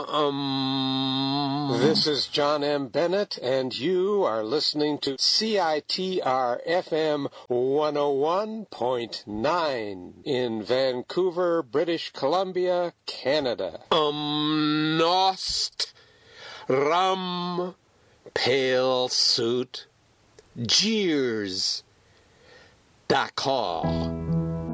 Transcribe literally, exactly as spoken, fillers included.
Um. This is John M. Bennett, and you are listening to C I T R F M one oh one point nine in Vancouver, British Columbia, Canada. Um. Nost. Rum. Pale suit. Jeers. Dakar.